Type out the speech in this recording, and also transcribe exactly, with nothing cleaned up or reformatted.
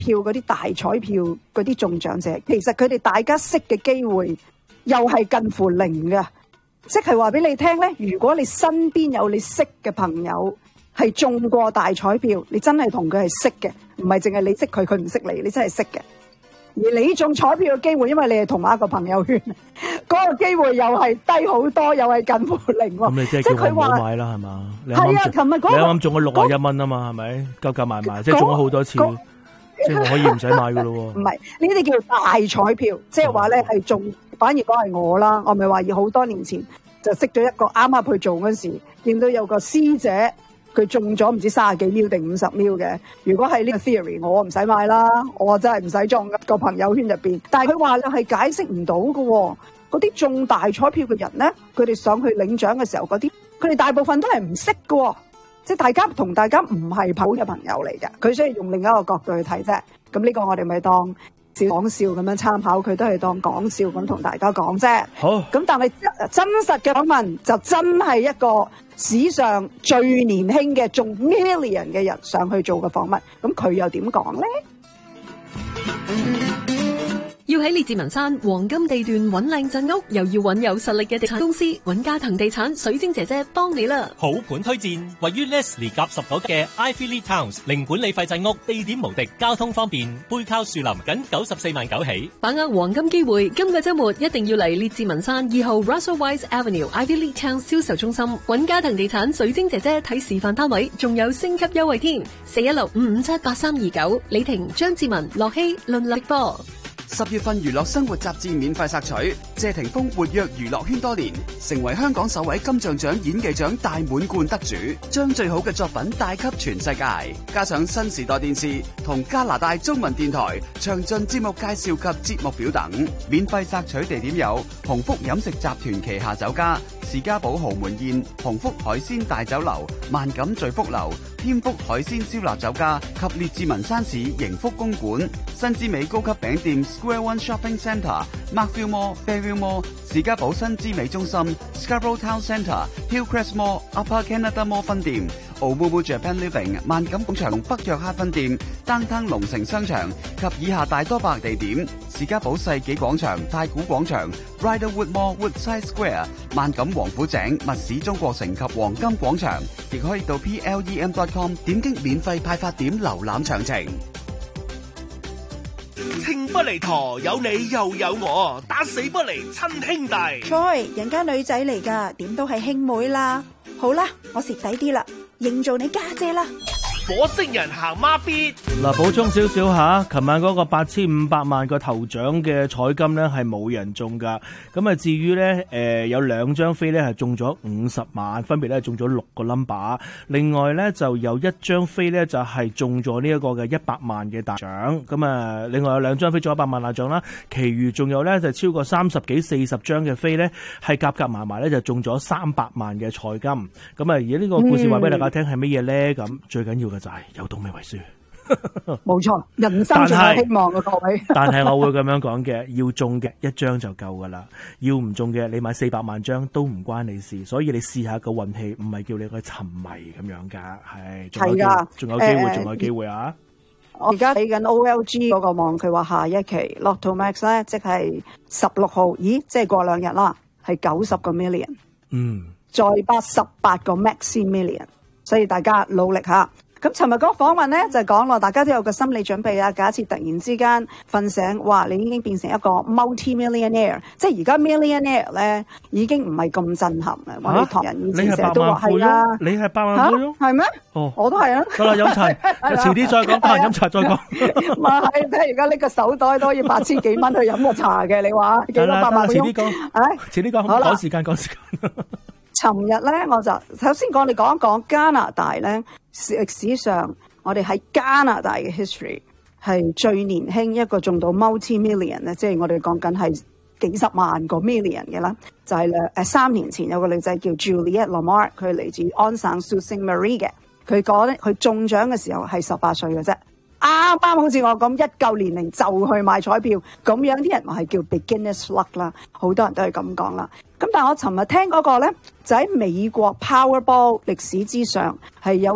票嗰啲大彩票嗰啲中獎者，其實佢哋大家識嘅機會又係近乎零嘅，即係話俾你聽咧，如果你身邊有你識嘅朋友係中過大彩票，你真係同佢係識嘅，唔係淨係你識佢，佢唔識你，你真係識嘅。而你中彩票嘅機會，因為你係同一個朋友圈，嗰個機會又係低好多，又係近乎零喎。 咁你即係叫我唔好買啦，係嘛？係啊，琴日嗰個你啱啱中咗六十一蚊啊嘛，係咪？夾夾埋埋，即係中咗好多次，即係我可以唔使買噶咯喎。唔係， 呢啲叫大彩票，即係話咧係中，反而講係我啦，我咪話要好多年前就識咗一個啱啱去做嗰時，見到有個師姐。佢中咗唔知三十幾秒定五十秒嘅，如果係呢個 theory， 我唔使買啦，我真係唔使中個朋友圈入邊。但係佢話又係解釋唔到嘅，嗰啲中大彩票嘅人咧，佢哋上去領獎嘅時候，嗰啲佢哋大部分都係唔識嘅，即係大家同大家唔係好嘅朋友嚟嘅，佢需要用另一個角度去睇啫。咁呢個我哋咪當講笑咁樣參考，佢都係當講笑咁同大家講啫。 好， 咁但係真實嘅訪問就真係一個史上最年輕嘅中 million 嘅人上去做嘅訪問，咁佢又點講咧？ 要喺列治文山黃金地段揾靚陣屋，又要揾有實力嘅地產公司，揾嘉騰地產水晶姐姐幫你啦！ 好盤推薦，位於 Leslie 甲十九嘅 Ivy League Towns 零管理費陣屋，地點無敵，交通方便，背靠樹林，僅九十四萬九起。 把握黃金機會，今個週末一定要嚟列治文山二號 Russell Wise Avenue Ivy League Towns 銷售中心揾嘉騰地產水晶姐姐睇示範單位，仲有升級優惠添。四一六五五七八三二九，李婷、張志文、樂希、論力波。 十月份娛樂生活雜誌免費索取，謝霆鋒活躍娛樂圈多年，成為香港首位金像獎演技獎大滿貫得主，將最好嘅作品帶給全世界。加上新時代電視同加拿大中文電台詳盡節目介紹及節目表等。免費索取地點有鴻福飲食集團旗下酒家、士嘉堡豪門宴、鴻福海鮮大酒樓、萬錦聚福樓、添福海鮮燒臘酒家及列治文山市盈福公館、新之美高級餅店 Square One Shopping Centre、Markville Mall、Fairview Mall、士嘉堡新之美中心、Scarborough Town Centre、Hillcrest Mall、Upper Canada Mall 分店、Omumu Japan Living 萬錦廣場北約克分店、Downtown 龍城商場及以下大多百地點：士嘉堡世紀廣場、太古廣場、Riderwood Mall Woodside Square、萬錦王府井、密市中國城及黃金廣場，亦可以到 P L E M dot com 點擊免費派發點瀏覽詳情。 情不離陀，有你又有我，打死不離親兄弟。 Troy，人家女仔嚟噶，點都係兄妹啦。好啦，我蝕底啲啦，認做你家姐啦。 火星人行孖咇。 嗱，補充少少吓，琴晚嗰個八千五百萬個頭獎嘅彩金咧係冇人中噶，咁啊至於咧誒有兩張飛咧係中咗五十萬，分別咧中咗六個 number， 另外咧就有一張飛咧就係中咗呢一個嘅一百萬嘅大獎，咁啊另外有兩張飛中一百萬大獎啦，其餘仲有咧就超過三十幾四十張嘅飛咧係夾夾埋埋咧就中咗三百萬嘅彩金，咁啊而家呢個故事話俾大家聽係乜嘢咧？咁、嗯、最緊要嘅就係有賭未為輸。 冇錯，人生仲有希望嘅各位。 但係我會咁樣講嘅，要中嘅一張就夠噶啦，要唔中嘅你買四百萬張都唔關你事，所以你試下個運氣，唔係叫你去沉迷咁樣噶，係。係噶，仲有機會，仲有機會啊！ 我而家睇緊 O L G 嗰個網，佢話下一期 Lotto Max 咧，即係十六號，咦，即係過兩日啦，係九十個 million， 嗯，再八十八個 maxi million， 所以大家努力下。咁尋日嗰個訪問咧就講咯，大家都有個心理準備啊。假設突然之間瞓醒，哇！你已經變成一個 multi-millionaire， 即係而家 millionaire 咧已經唔係咁震撼嘅。我哋唐人以前成日都話係啦， 你係百萬富翁， 係咩？ 哦， 我都係啊。得啦， 飲茶，遲啲再講，得閒飲茶再講。 唔係，睇而家呢個手袋都要八千幾蚊去飲個茶嘅，你話幾多百萬富翁？ 遲啲講，唉，遲啲講，趕時間，趕時間。 尋日咧，我就首先講你講一講加拿大咧歷史上，我哋喺加拿大嘅 history 係最年輕一個中到 multi million 咧，即係我哋講緊係幾十萬個 million 嘅啦。就係咧誒三年前有個女仔叫 Juliette Lamar， 佢嚟自安省 Sault Ste. Marie 嘅，佢講咧佢中獎嘅時候係十八歲嘅啫。啱啱好似我咁一夠年齡就去買彩票，咁樣啲人話係叫 beginner's luck 啦，好多人都係咁講啦。咁但係我尋日聽嗰個咧，就喺美國 Powerball 歷史之上係有